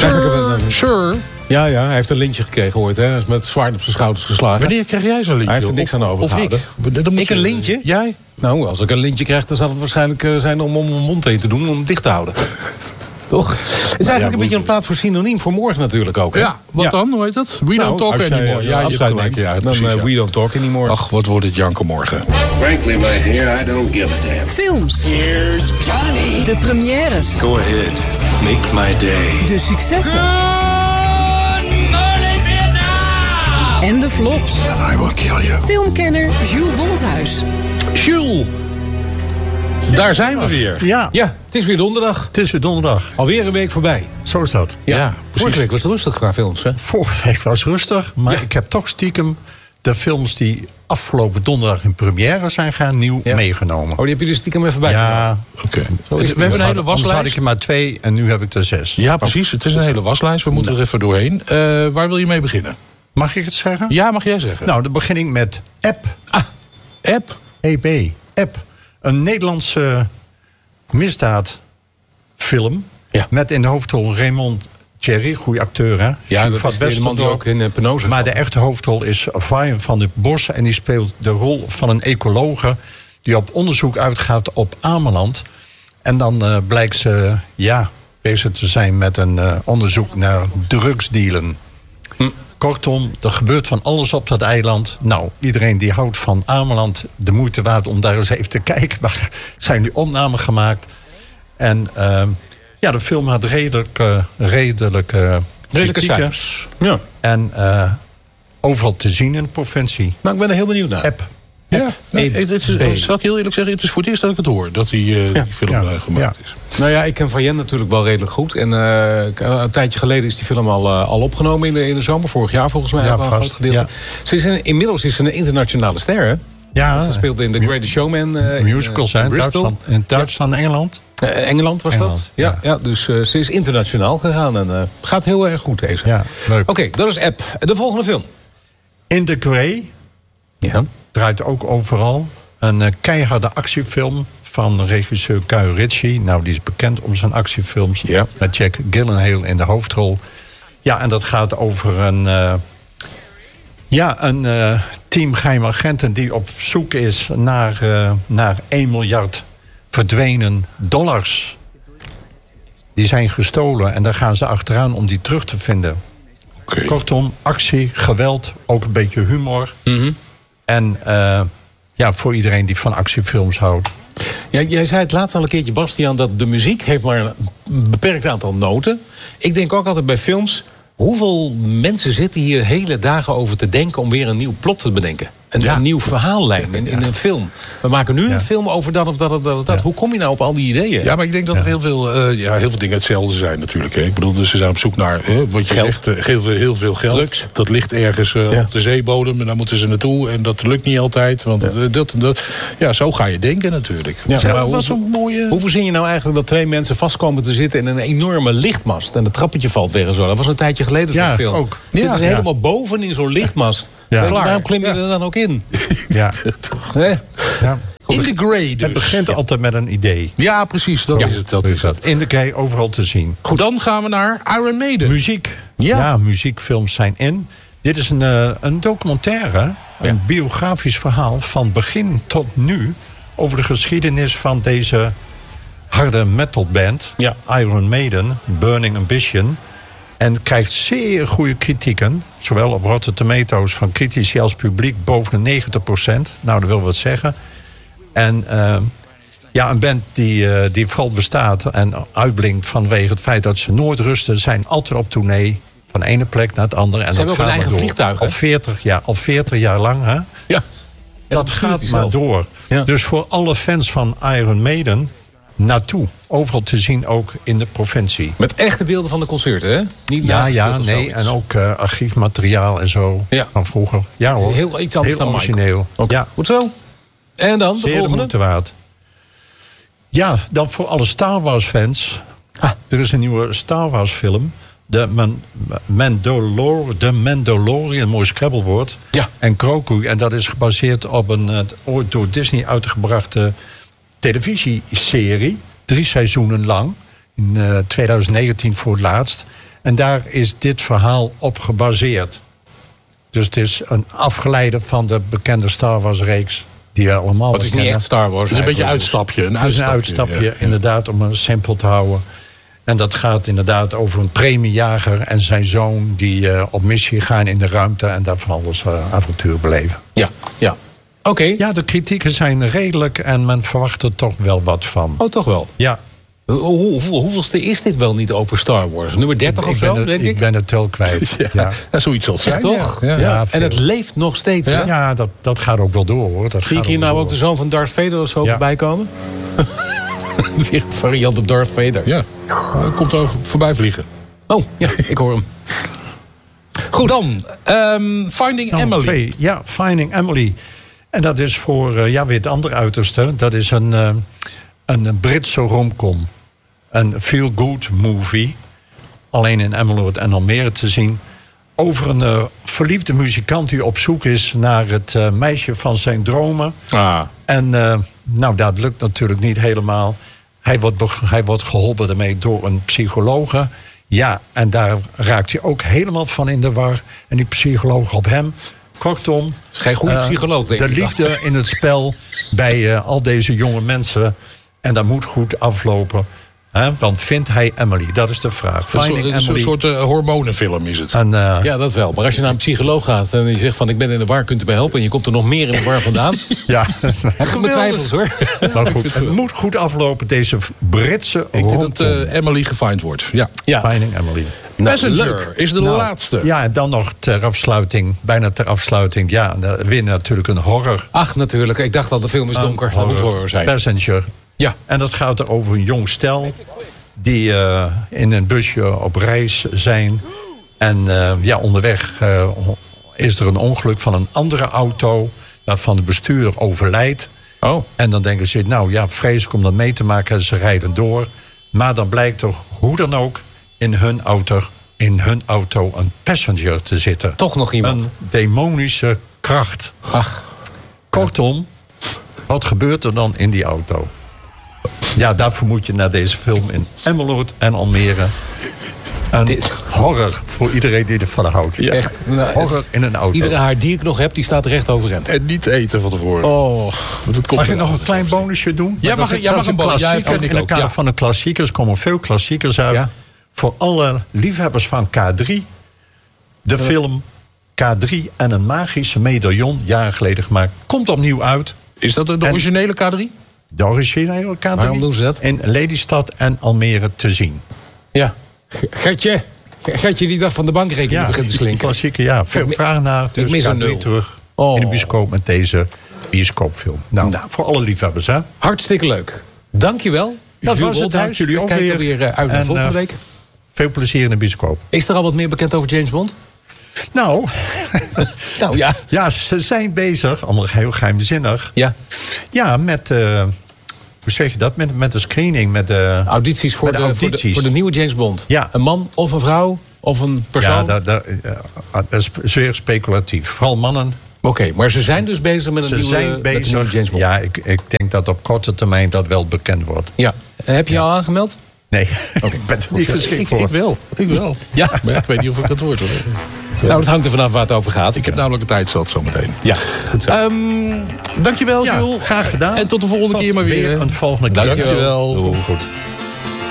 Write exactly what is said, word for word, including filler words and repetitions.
Sir, sir. Ja, ja, hij heeft een lintje gekregen ooit. Hè. Hij is met het zwaard op zijn schouders geslagen. Wanneer krijg jij zo'n lintje? Hij heeft er niks aan overgehouden. Of ik? Ik een lintje? Jij? Nou, als ik een lintje krijg, dan zal het waarschijnlijk uh, zijn om om mijn mond heen te doen, om hem dicht te houden. Toch? Het is eigenlijk ja, een beetje een plaat voor synoniem voor morgen natuurlijk ook. Hè? Ja, wat ja. dan? Hoe heet dat? We nou, don't talk jij, anymore. Ja, afscheid maken, ja. Dan precies, uh, ja. We don't talk anymore. Ach, wat wordt het janken morgen. Frankly, my dear, I don't give a damn. Films. Here's Johnny. De premières. Go ahead, make my day. De successen. En de flops. And I will kill you. Filmkenner Jules Wolthuis. Jules. Daar zijn we weer. Ja. ja, het is weer donderdag. Het is weer donderdag. Alweer een week voorbij. Zo is dat. Ja, ja vorige week was het rustig qua films, hè? Vorige week was rustig, maar ja. ik heb toch stiekem de films die afgelopen donderdag in première zijn gaan nieuw ja. meegenomen. Oh, die heb je dus stiekem even bij. Ja, oké. Okay. We hebben een hele waslijst. Anders had ik er maar twee en nu heb ik er zes. Ja, precies. Het is een hele waslijst. We moeten nou. er even doorheen. Uh, waar wil je mee beginnen? Mag ik het zeggen? Ja, mag jij zeggen. Nou, dan begin ik met App. Ah, App? E B. App. Een Nederlandse misdaadfilm. Ja. Met in de hoofdrol Raymond Thierry, goede acteur, hè? Ja, dat is de man die ook in uh, Penosa. Maar de echte hoofdrol is Vian van der Bos. En die speelt de rol van een ecologe die op onderzoek uitgaat op Ameland. En dan uh, blijkt ze, ja, bezig te zijn met een uh, onderzoek naar drugsdealen. Hm. Kortom, er gebeurt van alles op dat eiland. Nou, iedereen die houdt van Ameland, de moeite waard om daar eens even te kijken. Waar zijn die opnamen gemaakt? En uh, ja, de film had redelijk, uh, redelijk uh, redelijke cijfers. Ja. En uh, overal te zien in de provincie. Nou, ik ben er heel benieuwd naar. App. Ja, nee, het is, zal ik heel eerlijk zeggen, het is voor het eerst dat ik het hoor, dat die, uh, ja. die film ja. uh, gemaakt ja. is. Nou ja, ik ken Vian natuurlijk wel redelijk goed. En uh, een tijdje geleden is die film al, uh, al opgenomen in de, in de zomer. Vorig jaar volgens mij. Ja, al een groot gedeelte. Ja. Ze is een, inmiddels is ze een internationale ster, hè? Ja. Ze speelde in The Greatest Showman. Uh, musicals zijn in Duitsland, in Duitsland en Engeland. Uh, Engeland was Engeland, dat. Ja, ja. ja dus uh, ze is internationaal gegaan. En uh, gaat heel erg goed deze. Ja, leuk. Oké, okay, dat is App. De volgende film. In the Grey. Ja. Draait ook overal. Een uh, keiharde actiefilm van regisseur Guy Ritchie. Nou, die is bekend om zijn actiefilms. Ja. Met Jack Gyllenhaal in de hoofdrol. Ja, en dat gaat over een... Uh, ja, een uh, team geheime agenten die op zoek is naar, uh, naar één miljard verdwenen dollars. Die zijn gestolen en daar gaan ze achteraan om die terug te vinden. Okay. Kortom, actie, geweld, ook een beetje humor. Mm-hmm. En uh, ja, voor iedereen die van actiefilms houdt. Ja, jij zei het laatst al een keertje, Bastiaan, dat de muziek heeft maar een beperkt aantal noten. Ik denk ook altijd bij films, hoeveel mensen zitten hier hele dagen over te denken om weer een nieuw plot te bedenken? Een, ja. een nieuw verhaallijn in, in een film. We maken nu ja. een film over dat of dat of dat of dat. Ja. Hoe kom je nou op al die ideeën? Ja, maar ik denk dat er heel veel, uh, ja, heel veel dingen hetzelfde zijn natuurlijk. Hè. Ik bedoel, dus ze zijn op zoek naar hè, wat je geld. zegt, uh, heel, veel, heel veel geld. Drugs. Dat ligt ergens uh, ja. op de zeebodem en daar moeten ze naartoe. En dat lukt niet altijd. Want ja, uh, dat, dat, ja zo ga je denken natuurlijk. Ja, maar maar was een mooie... Hoe verzin je nou eigenlijk dat twee mensen vast komen te zitten in een enorme lichtmast en het trappetje valt weg en zo? Dat was een tijdje geleden zo'n ja, film. Ook. Zitten ja, ze ja. helemaal boven in zo'n lichtmast. Ja. Waarom klim je ja. er dan ook in? Ja. Nee? Ja. In the Grey dus. Het begint ja. altijd met een idee. Ja, precies. Dat ja. is het. Dat is het. In the Grey overal te zien. Goed, dan gaan we naar Iron Maiden. Muziek. Ja, ja muziekfilms zijn in. Dit is een, uh, een documentaire, ja. een biografisch verhaal van begin tot nu over de geschiedenis van deze harde metalband, ja. Iron Maiden, Burning Ambition. En krijgt zeer goede kritieken. Zowel op Rotten Tomatoes van critici als publiek boven de negentig procent. Nou, dat wil wat zeggen. En uh, ja, een band die, uh, die vooral bestaat en uitblinkt vanwege het feit dat ze nooit rusten. Zijn altijd op tournee. Van de ene plek naar het andere. En ze dat hebben ook een eigen vliegtuig. Al veertig, ja, al veertig jaar lang. Hè? Ja. Ja, dat gaat maar door. Ja. Dus voor alle fans van Iron Maiden, naartoe. Overal te zien ook in de provincie. Met echte beelden van de concerten, hè? Niet ja, ja, nee. Zoiets. En ook uh, archiefmateriaal en zo. Ja. Van vroeger. Ja hoor. Heel iets anders Heel dan origineel. Okay. Ja. Goed zo. En dan de Zeer volgende. de moeite waard. Ja, dan voor alle Star Wars fans. Ah. Er is een nieuwe Star Wars film. De, Man, Mandalor, de Mandalorian, een mooi Scrabblewoord. Ja. En Grogu. En dat is gebaseerd op een uh, ooit door Disney uitgebrachte televisieserie. Drie seizoenen lang. In uh, twintig negentien voor het laatst. En daar is dit verhaal op gebaseerd. Dus het is een afgeleide van de bekende Star Wars-reeks. Die we allemaal Het is niet kennen. echt Star Wars. Het is een beetje een uitstapje. Een Het is een uitstapje, uitstapje, ja. inderdaad, om het simpel te houden. En dat gaat inderdaad over een premiejager en zijn zoon... die uh, op missie gaan in de ruimte en daar van alles uh, avontuur beleven. Ja, ja. Oké. Okay. Ja, de kritieken zijn redelijk en men verwacht er toch wel wat van. Oh, toch wel? Ja. Hoe, hoe, hoeveelste is dit wel niet over Star Wars? Nummer dertig of ik ben zo, het, denk ik? Ik ben het tel kwijt. Ja, ja. ja, zoiets zal het zijn. Echt toch? Ja, ja. Ja, En het leeft nog steeds, hè? Ja, ja dat, dat gaat ook wel door, hoor. Dat Zie ik gaat hier nou wel ook de door. zoon van Darth Vader of zo Ja. voorbij komen? Weer een variant op Darth Vader. Ja, hij komt er voorbij vliegen. Oh, ja, ik hoor hem. Goed, dan um, Finding Nou, Emily. twee. Ja, Finding Emily. En dat is voor, uh, ja, weer het andere uiterste. Dat is een, uh, een Britse romcom. Een feel-good movie. Alleen in Emmeloord en Almere te zien. Over een uh, verliefde muzikant die op zoek is naar het uh, meisje van zijn dromen. Ah. En uh, nou, dat lukt natuurlijk niet helemaal. Hij wordt, be- hij wordt geholpen daarmee door een psychologe. Ja, en daar raakt hij ook helemaal van in de war. En die psycholoog op hem. Kortom, Het is geen goede uh, psycholoog, denk de ik. liefde in het spel bij uh, al deze jonge mensen. En dat moet goed aflopen. Hè? Want vindt hij Emily? Dat is de vraag. Een Finding soort, een Emily. soort uh, hormonenfilm is het. En, uh, Ja, dat wel. Maar als je naar een psycholoog gaat en je zegt van ik ben in de war, kunt u mij helpen? En je komt er nog meer in de war vandaan. ja, Heb ik mijn twijfels, hoor. maar goed, het moet goed aflopen, deze Britse Ik denk romcom. dat uh, Emily gefind wordt. Ja. Ja. Finding Emily. Passenger leuk. is de Nou, laatste. Ja, en dan nog ter afsluiting, bijna ter afsluiting. Ja, dan weer natuurlijk een horror. Ach, natuurlijk. Ik dacht al, de film is donker. Dat moet horror zijn. Passenger. Ja. En dat gaat er over een jong stel die uh, in een busje op reis zijn. En uh, ja, onderweg uh, is er een ongeluk van een andere auto waarvan de bestuurder overlijdt. Oh. En dan denken ze, nou ja, vreselijk om dat mee te maken. Ze rijden door. Maar dan blijkt er hoe dan ook in hun auto, in hun auto een passenger te zitten. Toch nog iemand. Een demonische kracht. Ach. Kortom, wat gebeurt er dan in die auto? Ja, daarvoor moet je naar deze film in Emmeloord en Almere. Een Dit- horror voor iedereen die ervan houdt. Ja. Echt. Nou, Horror in een auto. Iedere haar die ik nog heb, die staat recht overeind. En niet eten van tevoren. Oh. Want het komt Mag ik er- nog een klein bonusje doen? Ja, Dat mag is- ik- ja, dat mag is een bonus. Ja, klassieker. vind ik In de ook, kader ja. van de klassiekers komen veel klassiekers uit. Ja. Voor alle liefhebbers van K drie. De film K drie en een magische medaillon, jaren geleden gemaakt. Komt opnieuw uit. Is dat de En- originele K drie? De originele K drie. Waarom doen ze dat? In Lelystad en Almere te zien. Ja. Gertje. Gertje die dag van de bankrekening begint te slinken. Klassieke, ja. Veel mi- vragen naar. Dus mis K een drie nul. terug Oh. in de bioscoop met deze bioscoopfilm. Nou, Nou. voor alle liefhebbers, hè. Hartstikke leuk. Dankjewel. Dat Jules was het. Wolthuis. Dank jullie ook Kijk weer. alweer uh, uit naar En, volgende uh, week. Veel plezier in de bioscoop. Is er al wat meer bekend over James Bond? Nou, Nou ja. ja, ze zijn bezig, allemaal heel geheimzinnig. Ja. Ja, met, uh, hoe zeg je dat? Met, met de screening, met de... Audities voor Met de, de voor, de, audities. voor de nieuwe James Bond. Ja. Een man of een vrouw of een persoon. Ja, dat, dat, uh, dat is zeer speculatief. Vooral mannen. Oké, maar ze zijn dus bezig met een Ze nieuwe, zijn met een nieuwe bezig. James Bond. Ja, ik, ik denk dat op korte termijn dat wel bekend wordt. Ja. Heb je je al aangemeld? Nee, ik ben er niet geschikt Ik, voor. ik wel. Ik wel. Ja. Maar ja, ik weet niet of ik het word. Hoor. Nou, dat hangt er vanaf waar het over gaat. Ik heb namelijk een tijd zat zometeen. Ja, goed zo. Um, dankjewel, Ja, Jules. graag gedaan. En tot de volgende Tot keer maar weer. weer een volgende keer. Dankjewel. Doei. Goed.